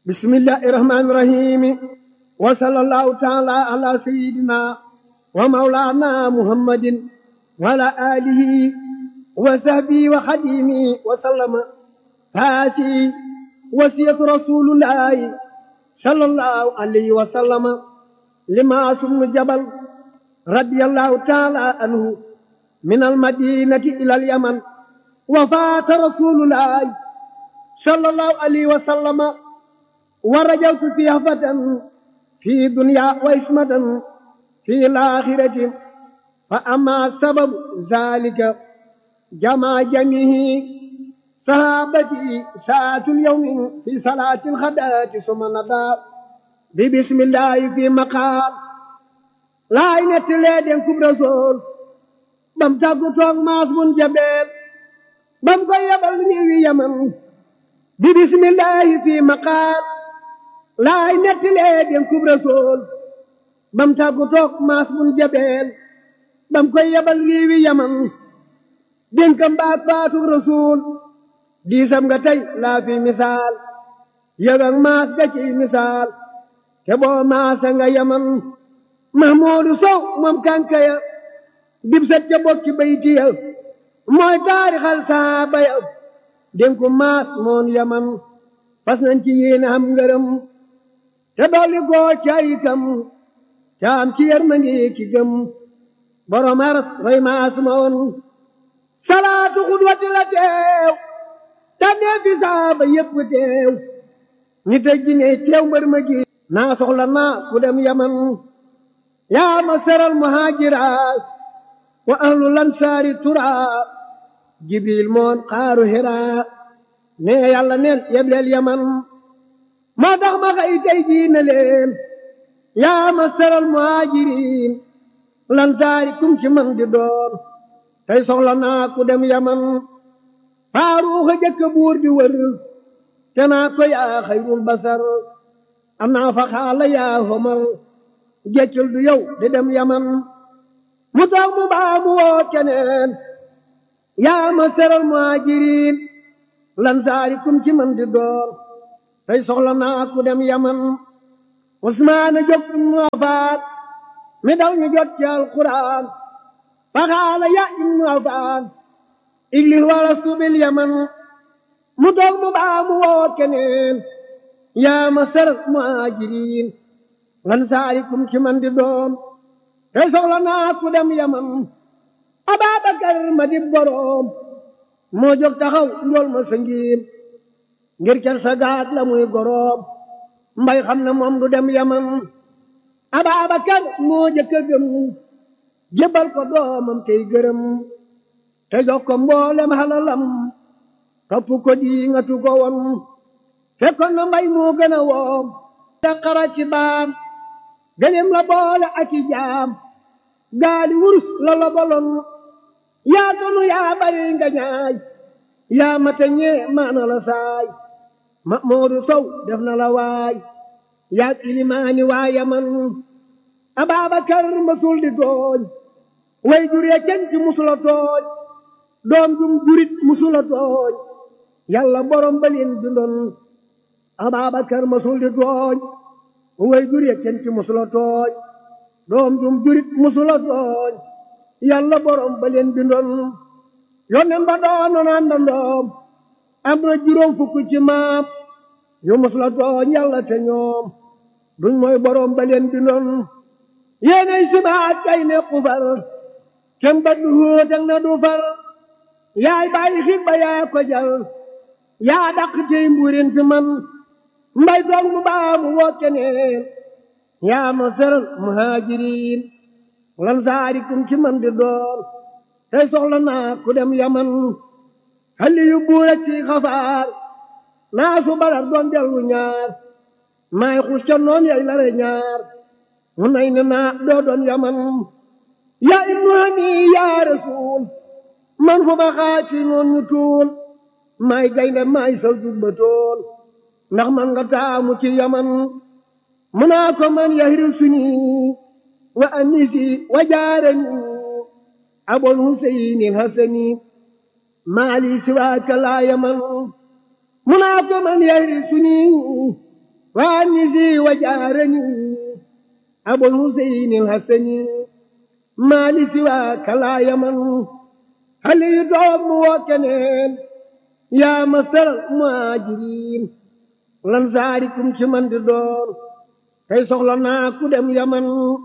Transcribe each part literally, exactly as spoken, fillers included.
بسم الله الرحمن الرحيم وصلى الله تعالى على سيدنا ومولانا محمد وعلى آله وصحبه وخديمه وسلم. هذه وصية رسول الله صلى الله عليه وسلم لمعاذ بن جبل رضي الله تعالى عنه من المدينة إلى اليمن. وفات رسول الله صلى الله عليه وسلم ورجوت فيها فتى في دنيا وإسمة في الآخرة. فأما سبب ذلك جمع جميع صحابتي ساعة اليوم في صلاة الغداة ثم نضى ببسم الله في مقال لا ينتلي دنكم رسول بم تاكو توك ماس بن جبل بم كو يبل نيوي يمن ببسم الله في مقال laay nettilee dem kub rasool bam tàggu toog maas bun jabeel bam koy yabal réewi yaman dénkam baat baatug rasool diisam nga tey laa fi misaal yëgak maas ga ci misaal te boo maasa nga yaman mahmoodu sow moom kankaya dibsat ca bokki baytiya mooy taarixal saaba ya dénku maas moon yaman fas nañ ci yéene am ngërëm te dolli goo caayikam caam ci yërmande ki gëm borom aras roy maas moon salaatu xudwati la teew tànnee fi saaba yépp teew nit ak jinne teew mbër ma gi naa soxla naa ku dem yaman yaa ma seral muhaajira wa ahlu lansaari tura jibril moon xaaru hira ne yàlla neen yebleel yaman moo tax ma xëy tey jii ne leen yaa masaral muhaajiriin lansaari kum ci man di doon tey soxla naa ku dem yaman faaruuxa jëkk buur di wër te naa ko yaa xayrul basar am naa fa xaala yaa homar jeccul du yow di dem yaman mu toog mu baa mu woo keneen yaa masaral muhaajiriin lansaari kum ci man di doon tey soxla naa ku dem yaman usmaana jóg ibnu afaan mi daw ñu jot ci alquran faxaala ya ibnu afaan iglis wala subil yaman mu toog mu baa mu woo keneen yaa masar muhaajiriin lansaari kum ci man di doon tey soxla naa ku dem yaman ababakar ma di boroom moo jóg taxaw njool ma sëngiim ngir ker sa gaag la muy goroom mbay xam ne moom du dem yaman ababakar moo jëkk a gëm jébbal ko doomam tey gërëm te jox ko mboolem halalam topp ko di nga tu ko won fekkoon na mbay moo gën a woom te xara ci baam gënem la boole ak i jaam gaali wurus la la bolon yaa tonu yaa bari nga ñaay yaa mate ñee maana la saay ma moodu sow def na la waay yaa ilimaani waa yaman ababakar masul di tooñ way juree kenn ci musula tooñ doom jum jurit musula tooñ yàlla borom balin bindoon ababakar masul di tooñ way juree kenn ci musula tooñ doom jum jurit musula tooñ yàlla borom ba leen bindoon yonen ba doonoon àndandoom am na juróom fukk ci maam yu mus la tooñ yàlla te ñoom duñ mooy borom ba leen bindoon yéenay sibaat kay ne xufar kem ba du hóotag na du far yaay bàyyi xig ba yaa ko jar yaa dàq tey mbuurin fi man mbay toog mu baa mu woo keneen yaa ma seral muhaajiriin lansaari kum ci man di doon tey soxla naa ku dem yaman xalli yu buura ci xafaar naa su barar doon dellu ñaar maay xus ca noon yay lare ñaar mu nay ne naa doo doon yaman yaa ibnu hani yaa rasuul man fu ma xaaj fi noon ñu tuul maay gaynde maay sal jubba tool ndax man nga taamu ci yaman mu naa ko man yahri suni wa anisi wa jaarani abul huseyni hasani maali siwaaka laa yaman mu naa ko man yahri suni وانسي وجارني أبو الحسين الحسني ما لي سواك لا يمن هل يدعم وكنين يا مصر المهاجرين لنصاركم كمن دون كي سخلنا كدم يمن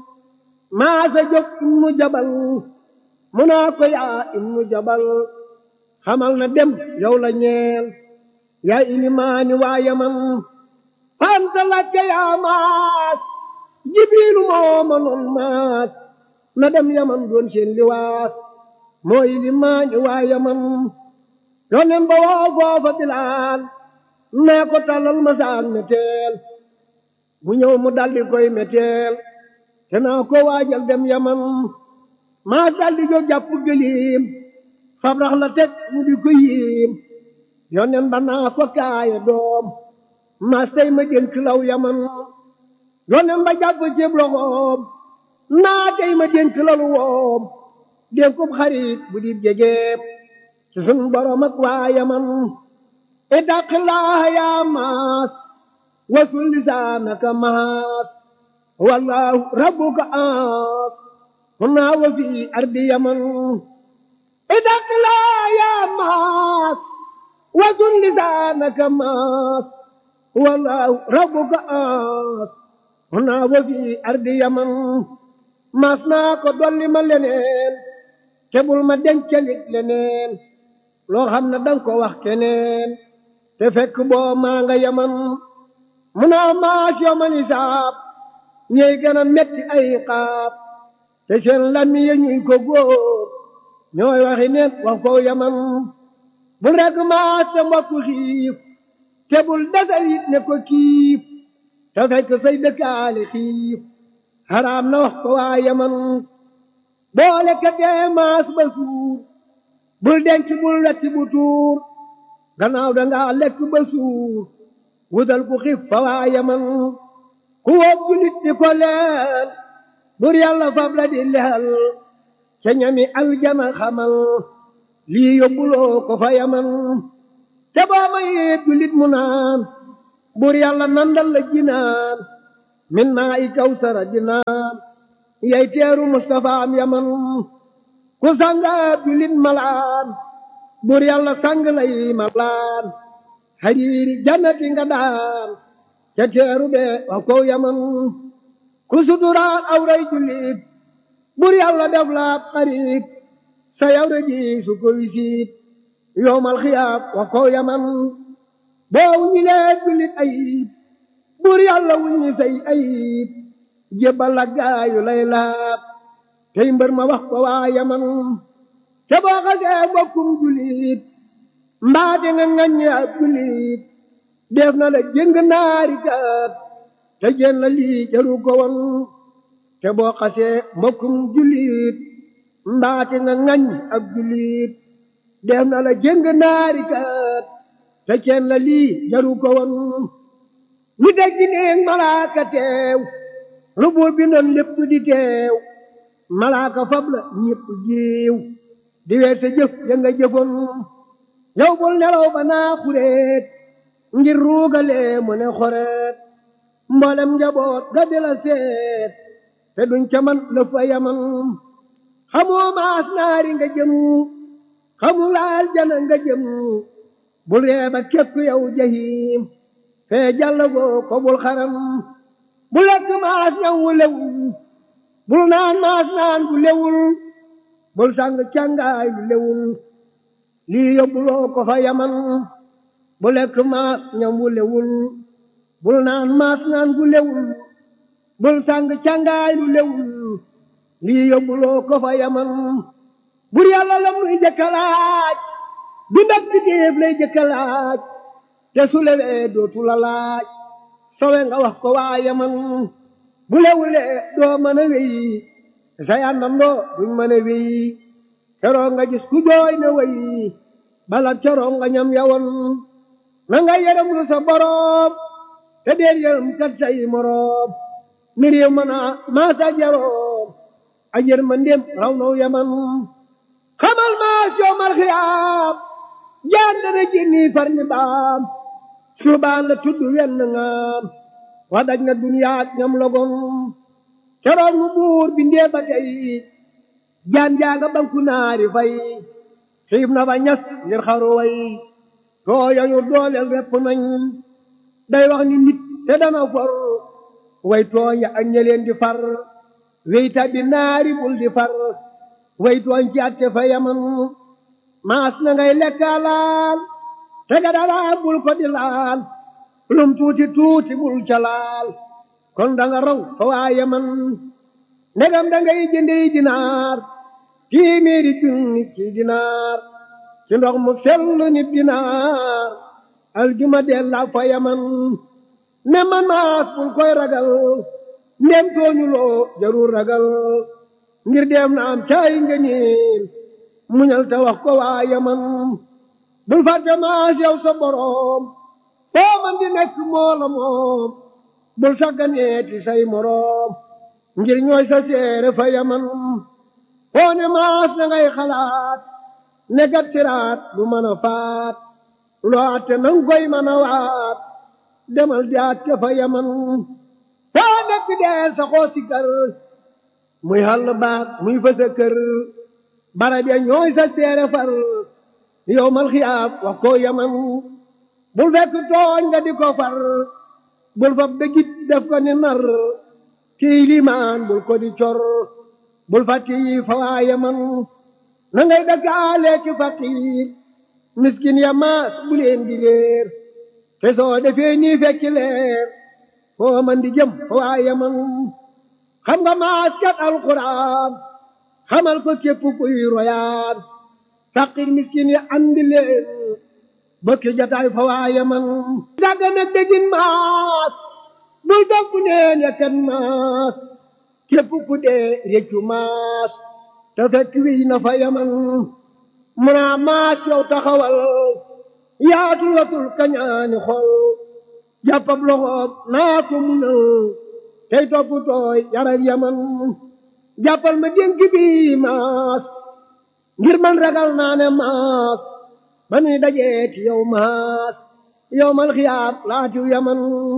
ما سجد ابن جبل مناكو يا ابن جبل خمالنا دم يولا نيل يا إلمان ويمن فانت لك يا ماس جبريل مومن ماس ندم يمن دون سين لواس مو إلمان ويمن yonen ba woo foofa bilaal nee ko talal masaan meteel bu ñëw mu daldi koy meteel te naa ko waajal dem yaman maas daldi jóg jàpp gëliim fab rax la teg mu di ko yiim yonen ba naa ko kaaya doom maas tey ma dénk law yaman yonen ba jàpp cib loxoom naa tey ma dénk lalu woom dénkub xarit bu di jegeem ci sun borom ak waa yaman ittaqillaaha yaa maas wasul lisaanaka maas wallaahu rabbuka aas huna wa fi ardi yaman ittaqillaaha yaa maas wasul lisaanaka maas wallaahu rabbuka aas huna wa fi ardi yaman maas naa ko dolli ma leneen kebul ma dencalit leneen loo xam ne danga ko wax keneen te fekk boo maa nga yaman mu naa maas yoman isaab ñey gën a metti ay xaab te seen lami ya ñuy ko góor ñooy waxi neen wax ko yaman bul rekk maas te mbokku xiif te bul desal it ne ko kiif te fekk say dëkkaale xiif xaraam na wax ko waa yaman boole ka dee maas ba suur bul denc bul wetti bu tuur gannaaw dangaa lekk ba suur wutal ku xiif fa waa yaman ku wóob julit di ko leel bur yàlla fab la di leel ca ñami aljana xamal lii yóbbuloo ko fa yaman te boo mayee julit mu naan bur yàlla nandal la jinaan min maa i kawsara di naan yay teeru Mustafa am yaman ku sanga julit malaan bur yàlla sang lay malaan hariiri jannati nga daan ca teeru be wa kow yaman ku suturaal awray julit bur yàlla def laab xarit sa yawre ji su ko wisiit yowmal xiyaam wa kow yaman boo wuññi lee julit ayib bur yàlla wuññi say ayib jébbal la gaayu lay laab tey mbër ma wax ko waa yaman te boo xasee bokkum julit mbaate nga ŋaññe ab julit def na la jëng naari kat te jën la lii jaru ko woon te boo xasee mbokkum julit mbaate nga ŋañ ab julit def na la jëng naari kat te jën la lii jaru ko woon ñu dégg neeg malaaka teew lu buur bi noon lépp di teew malaaka fab la ñépp giiw di weer sa jëf ya nga jëfoon yow bul nelaw ba naa xureet ngir ruugalee mu ne xoreet mboolem njaboot ga di la seet te duñ ca man la fa yaman xamoo maas naari nga jëm xamu laal jana nga jëm bul reeba kekku yow jahim fee jàllagoo ko bul xaram bu lekk maas ñaw wu lewul bul naan maas naan bu lewul bul sang càngaay bu lewul lii yóbbuloo ko fa yaman bu lekk maas ñam wu lewul bul naan maas naan bu lewul bul sang càngaay lu lewul lii yóbbuloo ko fa yaman bur yàlla lam nuy jëkkalaaj du ndak bi déeb lay jëkkalaaj te su lewee dootu la laaj sowe nga wax ko waa yaman bu lewulee doo mën a wéy sa yàndandoo duñ mën a wéy keroo nga gis ku jooy na wéy balab keroo nga ñam yawoon na nga yërëm lu sa boroom te deel yërëm kat say moroom mi réew mën a maasa jaroom a jër ma ndéem raw naw yaman xamal maas yoomal xiyaam jaan dana génni far ni baam subaan la tudd wenn ngaam wa daj na duniyaat ñam logon keroog nu buur bindee ba tey jaan jaaga banku naari fay xiif na ba ñas ngir xaru way tooya yu dooleel repp nañ day wax ni nit te dana for way tooñ ak ñeleen di far wey tabbi naari bul di far way tooñ ci atte fa yaman maas na ngay lekka laal te ga dara bul ko di laal lum tuuti tuuti bul ca laal kon danga raw fa waa yaman ndegam dangay jëndey dinaar téeméeri junni ci dinaar ci ndox mu sell nit dinaar aljuma della fa yaman ne man maas bul koy ragal ndem tooñu loo jarul ragal ngir dem na am caay ngëneel muñal te wax ko waa yaman bul fàtte maas yow sa boroom foo man di nekk moo la moom bul sagganeeti say moroom ngir ñooy sa seere fa yaman foo ne maas na ngay xalaat ne gat siraat du mën a faat loo atte nang koy mën a waat demal di atte fa yaman foo nekk deel sa xoo si kër muy xàll baat muy fa sa kër barab ya ñooy sa seere far yow mal xiyaab wax ko yaman bul fekk tooñ nga di ko far bul fa begit def ko ni nar kii limaan bul ko di cor bul fa tii fa waa yaman na ngay dëkkaale ki faqiir miskin ya maas bu leen di leer te soo defee nii fekki leer foo man di jëm fa waa yaman xam nga maas kat alquran xamal ko képp kuy royaan faqiir miskin ya andi leen bokki jataay fa waa yaman sàgga nag dégin maas bul topp neen ya kan maas képp ku dee réccu maas te fekk wiy na fa yaman munaa maas yow taxawal yaatu latul kañaani xol jàppab loxoob naa ko muñal tey topp tooy yarak yaman jàppal ma dénk bi maas ngir man ragal naa ne maas ba nuy dajeeti yow maas yow mal xiyaab laatiw yaman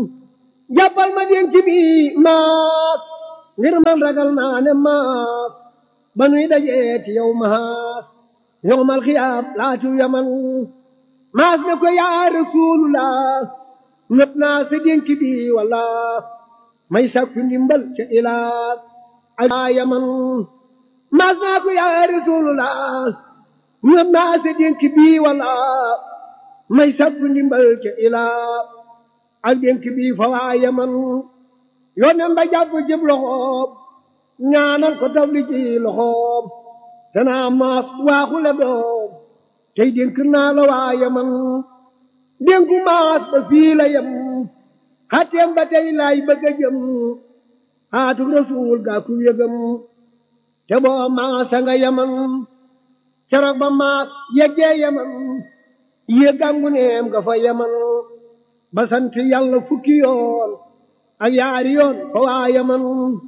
jàppal ma dénk bi maas ngir man ragal naa ne maas ba nuy dajeeti yow maas yow mal xiyaab laatiw yaman maas ne ko yaa rasuulullah ñëpp naa sa dénk bi walla may sakku ndimbal ca ilaa a yaman maas naa ko yaa rasuulullah ñëpp naa sa dénk bi walla may sakku ndimbal ca ilaa ak dénk bi fa waa yaman yónneen ba jàpp jëb loxoom ñaanal ko tafli ci loxoom te naa maas waaxule doom tey dénk naa la waa yaman dénku maas ba fii la yem xatteem ba tey laay bëgg a jëm xaatu rasuul gaa ku yëgam te boo maasa nga yaman keroog ba maas yeggee yaman yëggangu neem nga fa yaman ba sant yàlla fukki yoon ak yaari yoon fa waa yaman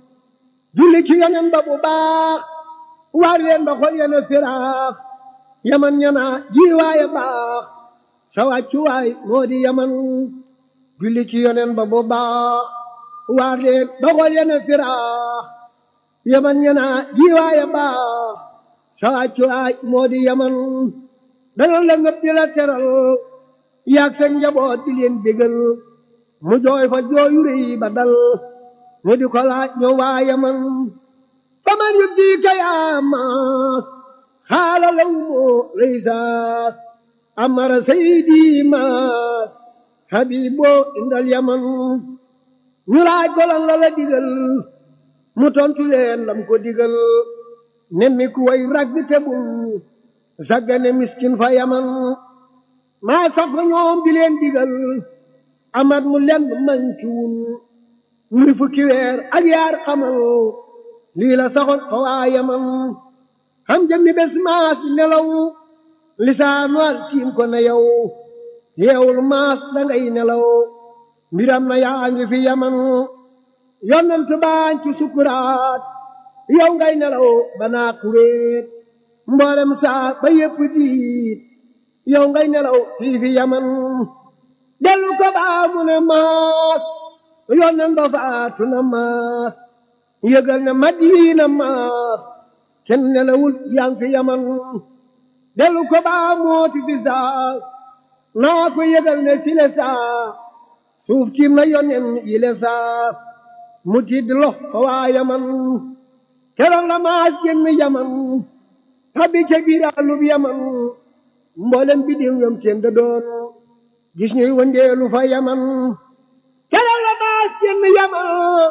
julli ci yonen ba bu baax waar leen ba xol yene firaax yaman ñana jiiwaaye baax sa wàccuwaay moo di yaman julli ci yonen ba bu baax waar leen ba xol yene firaax yaman ñana jiiwaaye baax sa wàccuwaay moo di yaman dana la ngëp di la teral yaag seen njaboot di leen bégal mu jooy fa jooyu rëy ba dal mu di ko laaj ñëw waa yaman fa man yu dii ka yaa maas xaala law moo laysaas amara saydi maas habiboo indal yaman ñu laaj ko lan la la digal mu tontu leen lam ko digal nemmi ku way ragg tebul saggane miskin fa yaman maa sax fa ñoom di leen digal amat mu lenn mancuun muy fukki weer ak yaar xamal lii la saxoon fa waa yaman xam jëmmi bés maas di nelaw lisaanu al kiim ko na yow yeewul maas dangay nelaw mbiram na yaa ngi fi yaman yonent baañ ci sukuraat yow ngay nelaw banaa kuréet mboolem saa ba yépp diit yow ngay nelaw fii fi yaman dellu ko baa mu ne maas yonen ba faatu na maas yëgal na Madina maas kenn nelawul yaa ngi fi yaman delu ko baa mooti fi saa naa ko yëgal ne sile saa suuf tiim na yonen yile saa mu tiid lox ko waa yaman keroog la maas génn yaman tabbi ca biir àllub yaman mboolem bi diw yom teen da doon gis ñuy wëndeelu fa yaman keroog la maas génn yaman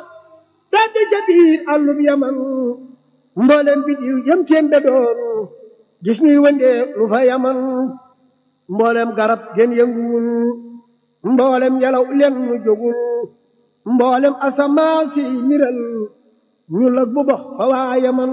tabbi ca biir àllub yaman mboolem bi diw yom teen da doon gis ñuy wëndeelu fa yaman mboolem garab gen yënguwul mboolem yalaw lenn jógul mboolem asamaan si niral ñu lag bu box fa waa yaman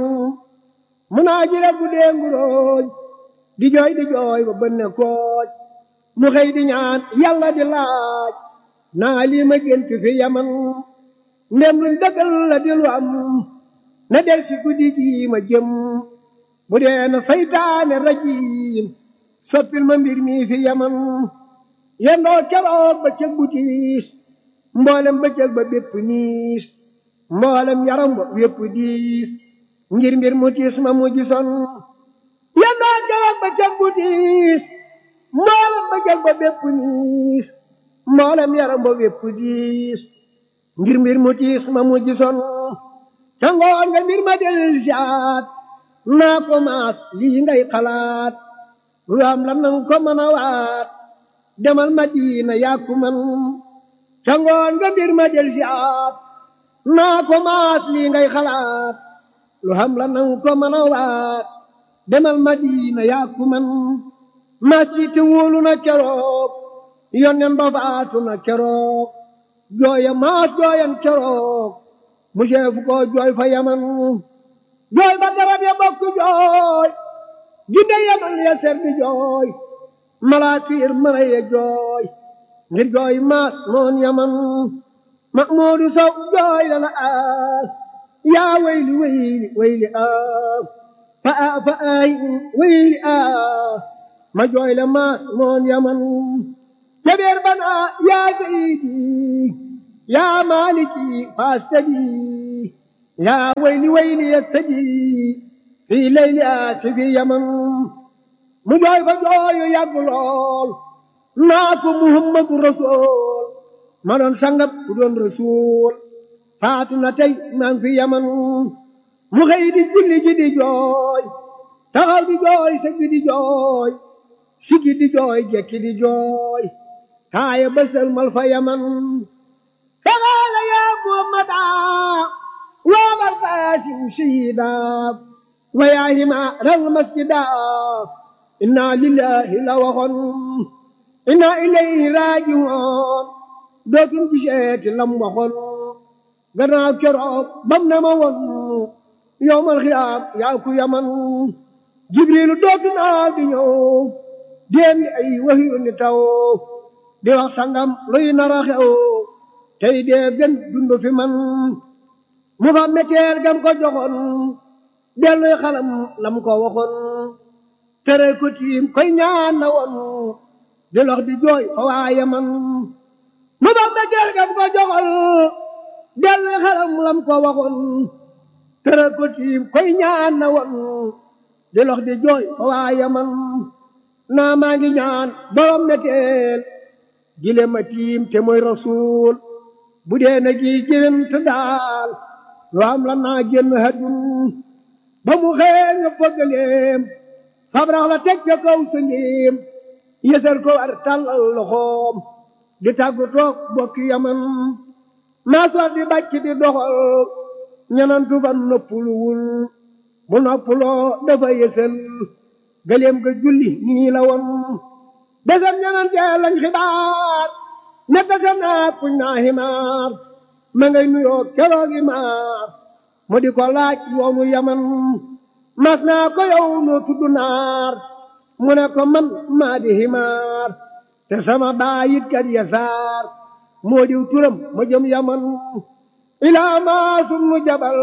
mu naa ji la guddee nguróoj di jooy di jooy ba bënne kooj mu xëy di ñaan yàlla di laaj naa lii ma gént fi yaman ndem luñ dëggal la di lu am na del si guddi gi ma jëm bu dee na saytaane rajiim soppil ma mbir mi fi yaman yendoo keroog ba cëg bu tiis mboolem ba cëg ba bépp niis mboolem yaram ba wépp diis ngir mbir mu tiis ma mu gisoon yendoo keroog ba cëg bu tiis mboolem ba cëg ba bépp niis mboolem yaram ba wépp diis ngir mbir mu tiis ma mu gisoon ca ngoon nga mbir ma del siaat naa ko maas lii ngay xalaat lu am la nang ko mën a waat demal Madina yaa ku man ca ngoon nga mbir ma del siaat naa ko maas lii ngay xalaat lu am la nang ko mën a waat demal Madina yaa ku man maas li te wóolu na keroog yonen ba faatu na keroog jooya maas jooyan keroog mu seefu ko jooy fa yaman jooy ba garab ya bokk jooy ginde yaman ya ser di jooy malaakir mala ya jooy ngir jooy maas moon yaman Mahmuudu Sow jooy la la aar yaa wayli wayli wayli aar fa a fa ay wayli aar ma jooy la maas moon yaman jabeer bana yaa sayidi yaa maaliki faastadi yaa wayli wayli ya sadi fii layli aasifi yaman mu jooy fa jooyu yàgg lool naa ko Muhammadu Rasul ma doon sangab ku doon Rasul faatu na tey maa ngi fi yaman mu xëy di julli ji di jooy taxaw di jooy sëgg di jooy sigi di jooy jekki di jooy kaaya bësal mal fa yaman taxaala yaa Muhammada waagal faasim shahida wa yaa himaaral masjida inna lillahi la waxoon inna ilayhi raaji'uun dootuñ giseeti lam waxoon gannaaw keroog bam na ma woon yawmal xiyaam yaa ku yaman jibrilu dootu naa di ñëw déem di ay wahyu ni taw di wax sangam luy nara xew tey dee gën dund fi man mu fa metteel gam ko joxoon delluy xalam lam ko waxoon tere ko tiim koy ñaan na woon di lox di jooy fa waa yaman mu fa metteel gam ko joxoon delluy xalam lam ko waxoon tere ko tiim koy ñaan na woon di lox di jooy fa waa yaman naa maa ngi ñaan borom metteel gile ma tiim te mooy Rasuul bu dee na gi géwént daal lu am la naa génn hadun ba mu xëy nga bëggaleem fabrax la teg ca kaw sa ngiim yësal ko war tàllal loxoom di tàggu toog bokki yaman maa sor di bàcc di doxal ñanantu ba noppuluwul bu noppuloo dafa yësal gëleem ga julli nii la woon desam ñanantee lañ xibaar ne desam naa kuñ naa himaar ma ngay nuyoo keroogi maar mu di ko laaj yoonu yaman mas naa ko yow noo tudd naar mu ne ko man maa di himaar te sama baayit kat yasaar moo diw turam ma jëm yaman ilaa maasum nu jabal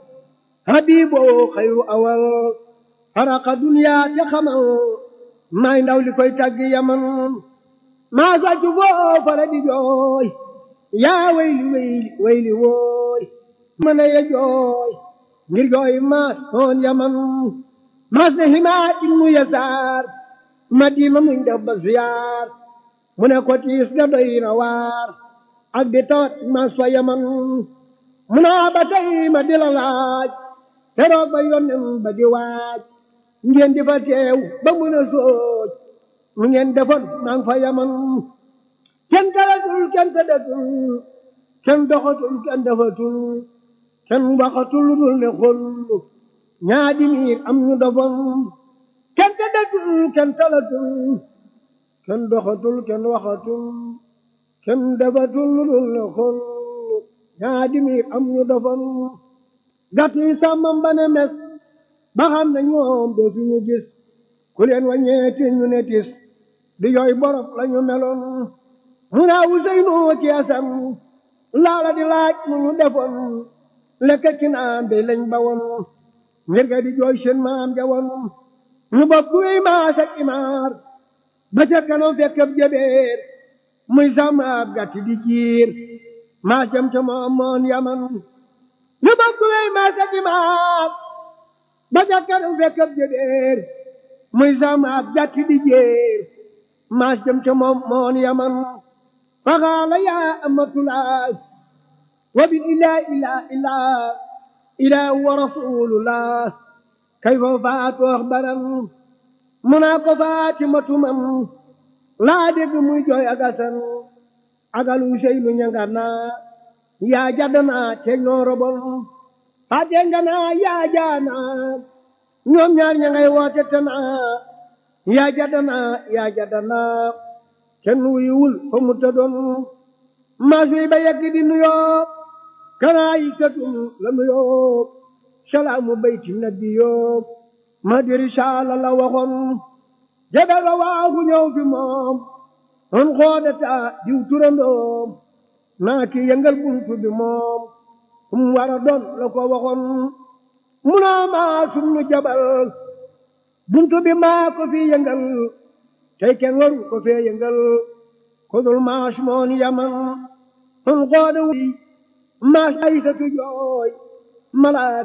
habiboo xayru awal faraqa duniyaa te xamal maay ndaw li koy tàgg yaman maa sàccu foo fara di jooy yaa wayli wayli wayli wooy mën a ya jooy ngir jooy maas noon yaman maas ne himaa ibnu yasaar madina muñ def ba ziyaar mu ne ko tiis ga doy na waar ak di tawat maas fa yaman mu naa ba tey ma di la laaj keroog ba yonnen ba di waaj ngeen di fa teew ba mun a sooj mu ngeen defoon maa ngi fa yaman kenn talatul kenn tëddatul kenn doxatul kenn defatul kenn waxatul lu dul ne xol ñaadi miir am ñu dofoon kenn tëddatul kenn talatul kenn doxatul kenn waxatul kenn defatul lu dul ne xol ñaadi miir am ñu dofoon gàtt yi sàmmam ba ne mes ba xam ne ñoom dootuñu gis ku leen wàññeeti ñu ne tis di jooy borop lañu meloon mu naa Useynu ki Asan laala di laaj mu ñu defoon lekk ki naan de lañ bawoon ngir ga di jooy seen maam jawoon ñu bokk wéy maas ak imaar ba ca kanam fekk ab jabeer muy sàmm ab gàtt di jiir maas jëm ca moom moon yaman ñu bokk wéy maas ak imaar ba ca kanam fekk ab jabeer muy sàmm ab gàtt di jiir maas jëm ca moom moon yaman faqaala yaa amatullah wa bil ilaa ilaa ilaa ilaa wa rasulullah kayfa faatu axbaran mu naa ko Faatimatu man laa dégg muy jooy ak Asan ak Useynu ñanga naa yaa jaddanaa te ñoo robon faate nga naa yaa jaanaa ñoom ñaar ña ngay woote te naa yaa jaddanaa yaa jaddanaa kenn wuyuwul fa mu tëddoon maas wi ba yegg di nuyoo kanaa yi setun la nuyoo salaamu bayti nabiyoo ma diri saala la waxoon jabel ba waaxu ñëw fi moom on xoodata diw turandoom naa ki yëngal buntu bi moom um war a doon la ko waxoon mu naa maa sunu jabal buntu bi maa ko fi yëngal tey kenn waru ko fee yëngal ko dul maas moon yaman on xooda wi maas ay sa tu jooy malaaka